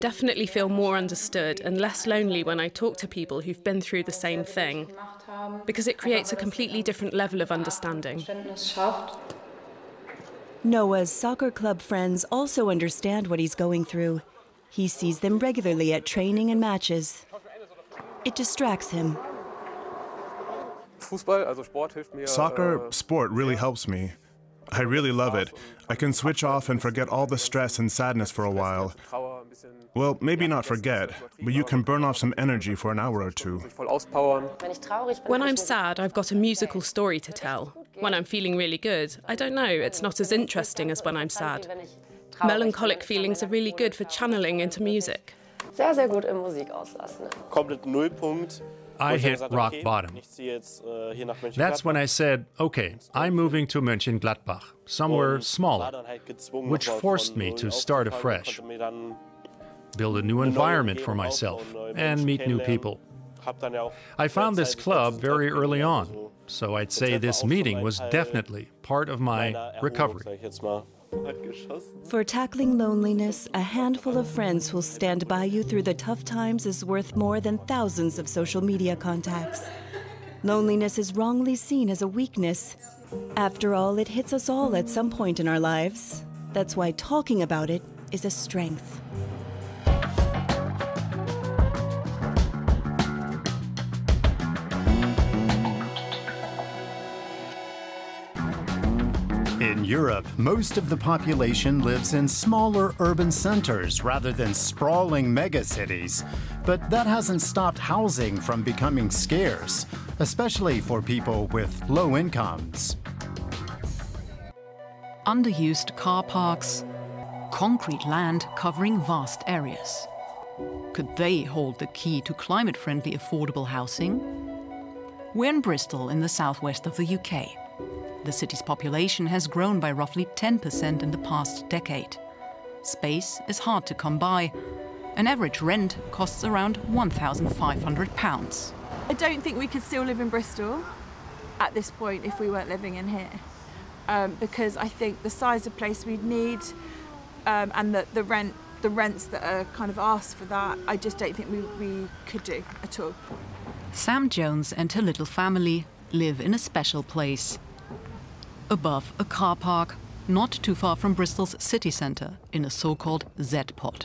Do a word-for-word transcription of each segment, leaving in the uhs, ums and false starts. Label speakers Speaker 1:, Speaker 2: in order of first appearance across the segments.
Speaker 1: Definitely feel more understood and less lonely when I talk to people who've been through the same thing, because it creates a completely different level of understanding.
Speaker 2: Noah's soccer club friends also understand what he's going through. He sees them regularly at training and matches. It distracts him.
Speaker 3: Soccer, sport really helps me. I really love it. I can switch off and forget all the stress and sadness for a while. Well, maybe not forget, but you can burn off some energy for an hour or two.
Speaker 1: When I'm sad, I've got a musical story to tell. When I'm feeling really good, I don't know, it's not as interesting as when I'm sad. Melancholic feelings are really good for channeling into music.
Speaker 4: I hit rock bottom. That's when I said, okay, I'm moving to Mönchengladbach, somewhere smaller, which forced me to start afresh, build a new environment for myself, and meet new people. I found this club very early on, so I'd say this meeting was definitely part of my recovery.
Speaker 2: For tackling loneliness, a handful of friends who'll stand by you through the tough times is worth more than thousands of social media contacts. Loneliness is wrongly seen as a weakness. After all, it hits us all at some point in our lives. That's why talking about it is a strength.
Speaker 5: In Europe, most of the population lives in smaller urban centers rather than sprawling megacities. But that hasn't stopped housing from becoming scarce, especially for people with low incomes.
Speaker 6: Underused car parks, concrete land covering vast areas. Could they hold the key to climate-friendly affordable housing? We're in Bristol in the southwest of the U K. The city's population has grown by roughly ten percent in the past decade. Space is hard to come by. An average rent costs around one thousand five hundred pounds.
Speaker 7: I don't think we could still live in Bristol at this point if we weren't living in here. Um, because I think the size of place we'd need um, and the, the rent, the rents that are kind of asked for that, I just don't think we, we could do at all.
Speaker 6: Sam Jones and her little family live in a special place. Above a car park, not too far from Bristol's city centre, in a so-called Z-Pod.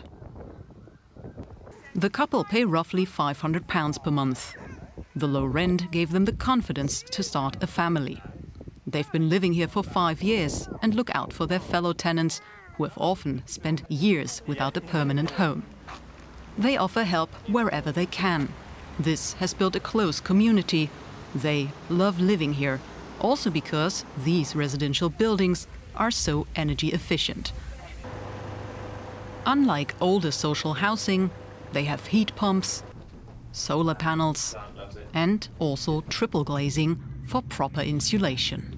Speaker 6: The couple pay roughly five hundred pounds per month. The low rent gave them the confidence to start a family. They've been living here for five years and look out for their fellow tenants, who have often spent years without a permanent home. They offer help wherever they can. This has built a close community. They love living here, also because these residential buildings are so energy efficient. Unlike older social housing, they have heat pumps, solar panels, and also triple glazing for proper insulation.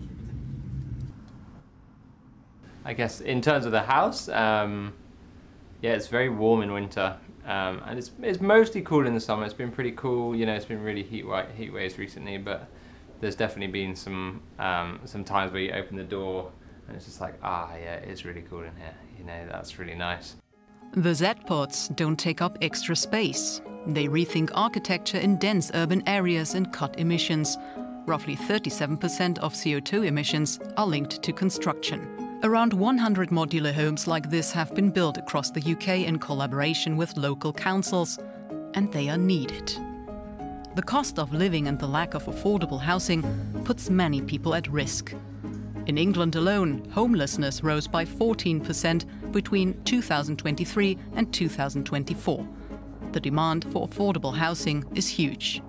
Speaker 8: I guess in terms of the house, um, yeah, it's very warm in winter, um, and it's, it's mostly cool in the summer. It's been pretty cool, you know, it's been really heat, heat waves recently, but there's definitely been some um, some times where you open the door and it's just like, ah, yeah, it is really cool in here. You know, that's really nice.
Speaker 6: The Z-Pods don't take up extra space. They rethink architecture in dense urban areas and cut emissions. Roughly thirty-seven percent of C O two emissions are linked to construction. Around one hundred modular homes like this have been built across the U K in collaboration with local councils, and they are needed. The cost of living and the lack of affordable housing puts many people at risk. In England alone, homelessness rose by fourteen percent between two thousand twenty-three and two thousand twenty-four. The demand for affordable housing is huge.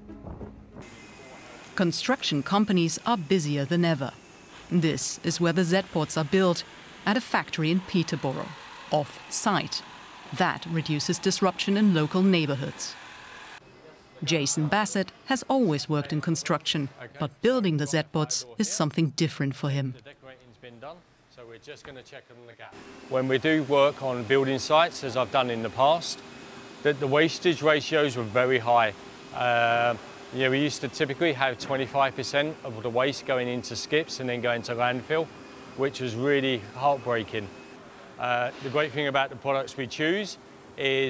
Speaker 6: Construction companies are busier than ever. This is where the Z-Pods are built, at a factory in Peterborough, off-site. That reduces disruption in local neighbourhoods. Jason Bassett has always worked in construction, but building the Z-Pods is something different for him.
Speaker 9: When we do work on building sites, as I've done in the past, the, the wastage ratios were very high. Uh, you know, we used to typically have twenty-five percent of the waste going into skips and then going to landfill, which was really heartbreaking. Uh, the great thing about the products we choose is